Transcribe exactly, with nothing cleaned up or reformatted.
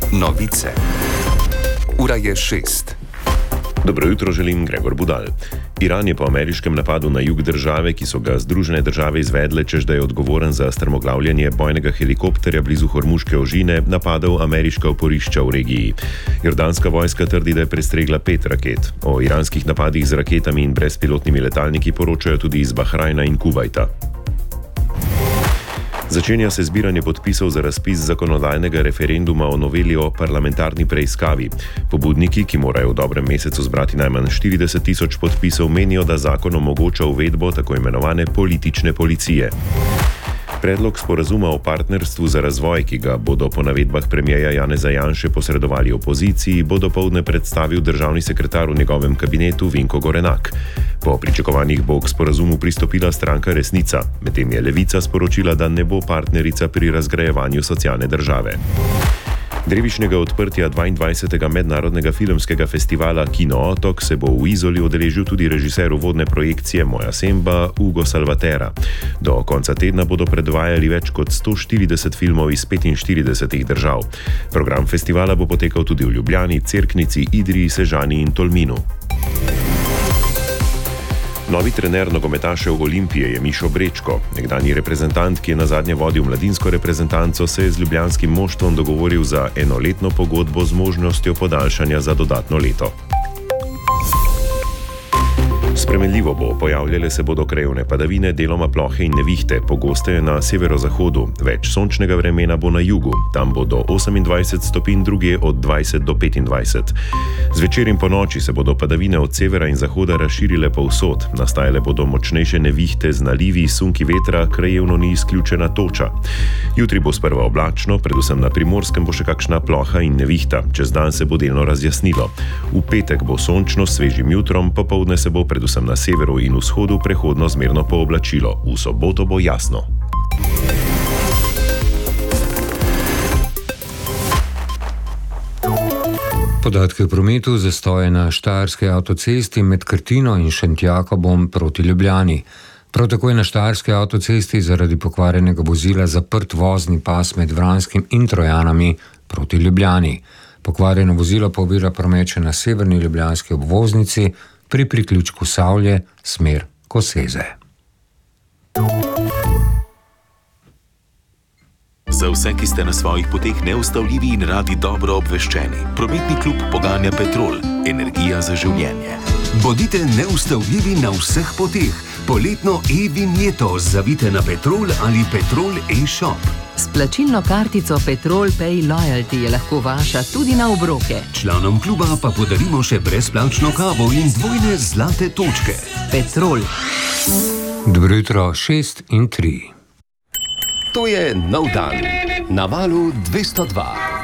Novice. Ura je šest. Dobro jutro, želim Gregor Budal. Iran je po ameriškem napadu na jug države, ki so ga Združene države izvedle, čež da je odgovoren za strmoglavljanje bojnega helikopterja blizu Hormuške ožine, napadel ameriška oporišča v regiji. Jordanska vojska trdi, da je prestregla pet raket. O iranskih napadih z raketami in brezpilotnimi letalniki poročajo tudi iz Bahrajna in Kuvajta. Začenja se zbiranje podpisov za razpis zakonodajnega referenduma o noveli o parlamentarni preiskavi. Pobudniki, ki morajo v dobrem mesecu zbrati najmanj štirideset tisoč podpisov, menijo, da zakon omogoča uvedbo tako imenovane politične policije. Predlog sporazuma o partnerstvu za razvoj, ki ga bodo po navedbah premierja Janeza Janše posredovali opoziciji, bo dopoldne predstavil državni sekretar v njegovem kabinetu Vinko Gorenak. Po pričakovanjih bo k sporazumu pristopila stranka Resnica, medtem je Levica sporočila, da ne bo partnerica pri razgrajevanju socialne države. Drevišnjega odprtja dvaindvajsetega mednarodnega filmskega festivala Kino Otok se bo v Izoli udeležil tudi režiser uvodne projekcije Moja Semba Ugo Salvatera. Do konca tedna bodo predvajali več kot sto štirideset filmov iz petinštiridesetih držav. Program festivala bo potekal tudi v Ljubljani, Cerknici, Idriji, Sežani in Tolminu. Novi trener nogometašev Olimpije je Mišo Brečko. Nekdanji reprezentant, ki je nazadnje vodil mladinsko reprezentanco, se je z ljubljanskim moštvom dogovoril za enoletno pogodbo z možnostjo podaljšanja za dodatno leto. Spremenljivo bo, pojavljale se bodo krajevne padavine, deloma plohe in nevihte, pogosteje na severozahodu. Več sončnega vremena bo na jugu, tam bo do osemindvajset stopinj, drugje od dvajset do petindvajset. Zvečer in po noči se bodo padavine od severa in zahoda razširile povsod. Nastajale bodo močnejše nevihte z nalivi, sunki vetra, krajevno ni izključena toča. Jutri bo sprva oblačno, predvsem na Primorskem bo še kakšna ploha in nevihta. Čez dan se bo delno razjasnilo. V petek bo sončno s svežim jutrom, popoldne se bo predvsem na severu in vzhodu prehodno zmerno pooblačilo. V soboto bo jasno. Podatke o prometu: zastoje na Štajerski avtocesti med Krtino in Šentjakobom proti Ljubljani. Prav tako je na Štajerski avtocesti zaradi pokvarjenega vozila zaprt vozni pas med Vranskim in Trojanami proti Ljubljani. Pokvarjeno vozilo pa ovira promet še na severni ljubljanski obvoznici pri priključku Savlje, smer Koseze. Za vse, ki ste na svojih poteh neustavljivi in radi dobro obveščeni, prometni klub poganja Petrol, energija za življenje. Bodite neustavljivi na vseh poteh. Poletno e-vinjeto zavite na Petrol ali Petrol e-shop. S plačilno kartico Petrol Pay Loyalty je lahko vaša tudi na obroke. Članom kluba pa podarimo še brezplačno kavo in dvojne zlate točke. Petrol. Dobro jutro, šest in tri. To je nov dan na valu dvesto dva.